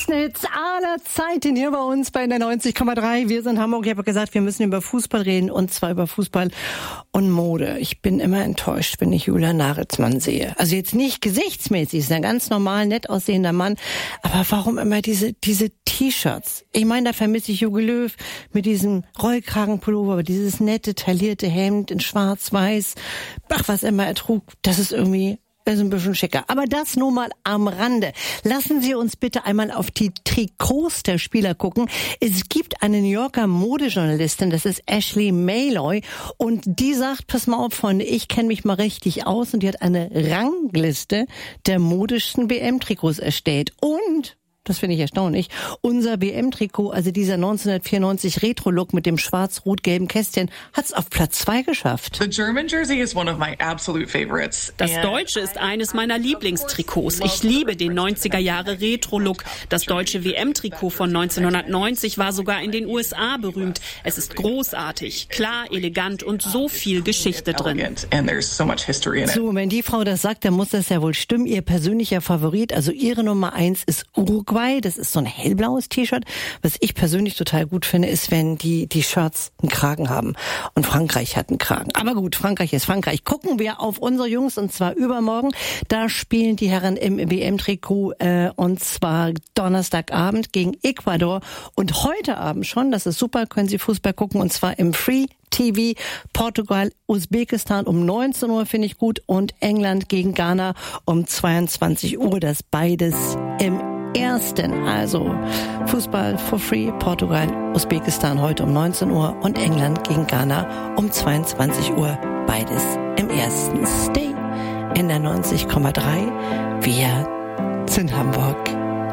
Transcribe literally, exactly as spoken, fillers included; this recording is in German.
besten Hits aller Zeiten hier bei uns bei der neunzig Komma drei. Wir sind Hamburg. Ich habe gesagt, wir müssen über Fußball reden, und zwar über Fußball und Mode. Ich bin immer enttäuscht, wenn ich Julian Nagelsmann sehe. Also jetzt nicht gesichtsmäßig, ist ein ganz normal, nett aussehender Mann. Aber warum immer diese diese T-Shirts? Ich meine, da vermisse ich Jogi Löw mit diesem Rollkragenpullover, aber dieses nette, taillierte Hemd in schwarz-weiß. Ach, was immer er trug, das ist irgendwie... Das ist ein bisschen schicker. Aber das nur mal am Rande. Lassen Sie uns bitte einmal auf die Trikots der Spieler gucken. Es gibt eine New Yorker Modejournalistin, das ist Ashley Malloy, und die sagt, pass mal auf, Freunde, ich kenne mich mal richtig aus, und die hat eine Rangliste der modischsten W M-Trikots erstellt. Und... das finde ich erstaunlich. Unser W M-Trikot, also dieser neunzehnhundertvierundneunzig Retro-Look mit dem schwarz-rot-gelben Kästchen, hat es auf Platz zwei geschafft. The German jersey is one of my absolute favorites. Das Deutsche ist eines meiner Lieblingstrikots. Ich liebe den neunziger Jahre Retro-Look. Das deutsche W M-Trikot von neunzehnhundertneunzig war sogar in den U S A berühmt. Es ist großartig, klar, elegant und so viel Geschichte drin. So, wenn die Frau das sagt, dann muss das ja wohl stimmen. Ihr persönlicher Favorit, also ihre Nummer eins, ist Uruguay. Das ist so ein hellblaues T-Shirt. Was ich persönlich total gut finde, ist, wenn die die Shirts einen Kragen haben. Und Frankreich hat einen Kragen. Aber gut, Frankreich ist Frankreich. Gucken wir auf unsere Jungs, und zwar übermorgen. Da spielen die Herren im W M-Trikot, äh, und zwar Donnerstagabend gegen Ecuador. Und heute Abend schon, das ist super, können Sie Fußball gucken, und zwar im Free T V, Portugal, Usbekistan um neunzehn Uhr, finde ich gut, und England gegen Ghana um zweiundzwanzig Uhr. Das beides im ersten, also Fußball for free, Portugal, Usbekistan heute um neunzehn Uhr und England gegen Ghana um zweiundzwanzig Uhr, beides im ersten. Stay in der neunzig Komma drei. Wir sind Hamburg.